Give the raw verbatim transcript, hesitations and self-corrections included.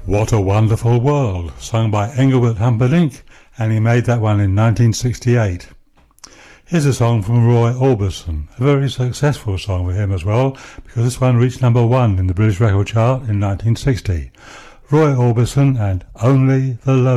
What a Wonderful World, sung by Engelbert Humperdinck, and he made that one in nineteen sixty-eight. Here's a song from Roy Orbison, a very successful song with him as well, because this one reached number one in the British record chart in nineteen sixty. Roy Orbison and Only the Lonely.